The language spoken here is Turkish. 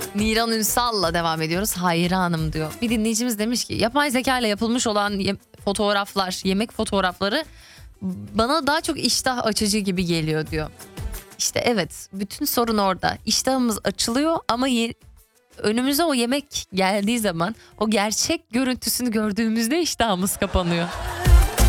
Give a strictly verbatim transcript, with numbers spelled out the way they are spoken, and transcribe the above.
Niran Ünsal'la devam ediyoruz. Hayranım diyor. Bir dinleyicimiz demiş ki yapay zeka ile yapılmış olan ye- fotoğraflar, yemek fotoğrafları bana daha çok iştah açıcı gibi geliyor diyor. İşte evet, bütün sorun orada. İştahımız açılıyor ama ye- önümüze o yemek geldiği zaman o gerçek görüntüsünü gördüğümüzde iştahımız kapanıyor.